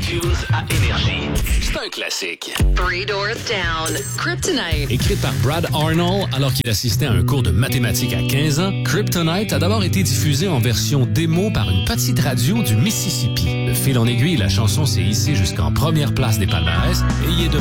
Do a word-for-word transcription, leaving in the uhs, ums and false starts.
iTunes à Énergie. C'est un classique. Three Doors Down, Kryptonite. Écrite par Brad Arnold alors qu'il assistait à un cours de mathématiques à quinze ans, Kryptonite a d'abord été diffusée en version démo par une petite radio du Mississippi. De fil en aiguille, la chanson s'est hissée jusqu'en première place des palmarès et y est